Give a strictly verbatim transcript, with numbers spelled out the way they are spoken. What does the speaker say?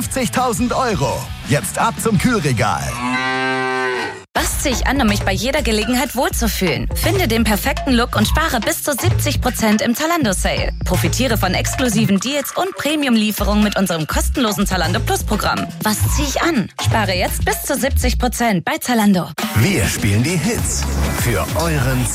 fünfzigtausend Euro. Jetzt ab zum Kühlregal. Was ziehe ich an, um mich bei jeder Gelegenheit wohlzufühlen? Finde den perfekten Look und spare bis zu siebzig Prozent im Zalando-Sale. Profitiere von exklusiven Deals und Premium-Lieferungen mit unserem kostenlosen Zalando Plus-Programm. Was ziehe ich an? Spare jetzt bis zu siebzig Prozent bei Zalando. Wir spielen die Hits für euren